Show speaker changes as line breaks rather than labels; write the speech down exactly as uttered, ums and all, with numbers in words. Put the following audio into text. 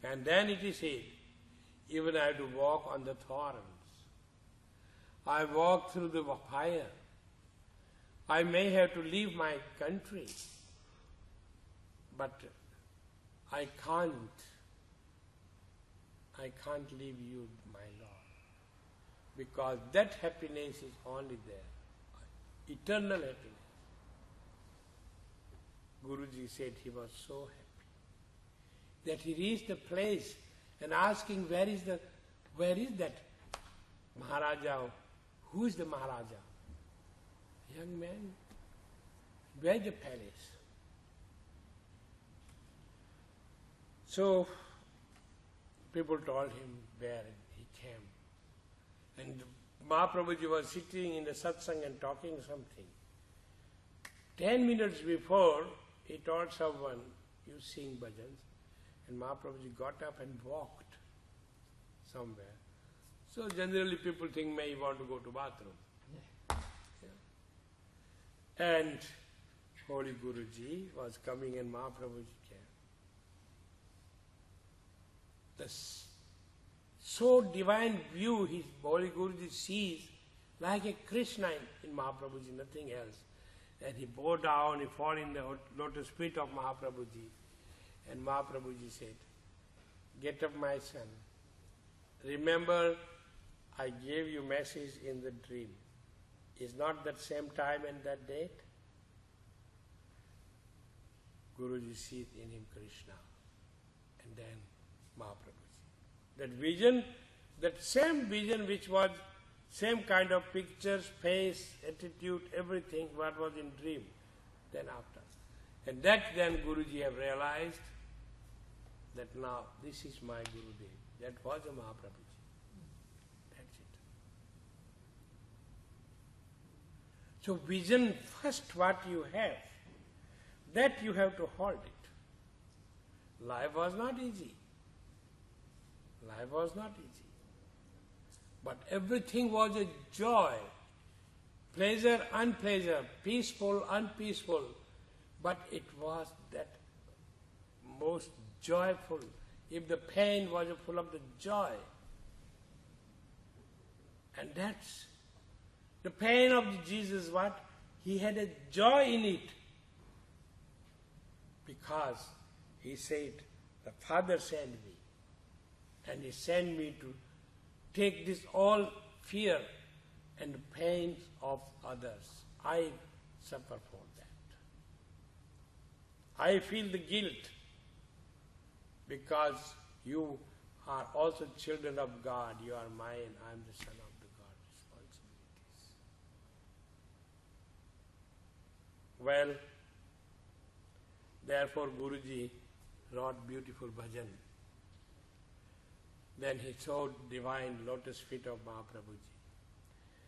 And then it is said, even I have to walk on the thorns. I walk through the fire. I may have to leave my country, but I can't, I can't leave you, my Lord, because that happiness is only there, eternal happiness. Guruji said he was so happy that he reached the place and asking where is the, where is that Maharaja? Who is the Maharaja? Young man, where is the palace? So people told him where he came. And Mahaprabhuji was sitting in the satsang and talking something. Ten minutes before, he told someone, you sing bhajans. And Mahaprabhuji got up and walked somewhere. So generally people think, may he want to go to bathroom. Yeah. Yeah. And Holy Guruji was coming and Mahaprabhuji came. The so divine view his Holy Guruji sees like a Krishna in Mahaprabhuji, nothing else. And he bowed down, he fell in the lotus feet of Mahaprabhuji. And Mahaprabhuji said, get up my son. Remember, I gave you message in the dream. Is not that same time and that date? Guruji sees in him Krishna. And then Mahaprabhuji. That vision, that same vision which was same kind of pictures, face, attitude, everything what was in dream, then after. And that then Guruji have realized that now this is my Gurudev. That was a Mahaprabhuji. That's it. So vision first what you have, that you have to hold it. Life was not easy. Life was not easy. But everything was a joy, pleasure, unpleasure, peaceful, unpeaceful. But it was that most joyful. If the pain was full of the joy. And that's the pain of Jesus, what? He had a joy in it. Because he said, the Father sent me. And he sent me to take this all fear and pains of others. I suffer for that. I feel the guilt because you are also children of God. You are mine. I am the son of the God. Responsibilities. Well, therefore Guruji wrote beautiful bhajan. Then he saw divine lotus feet of Mahaprabhuji.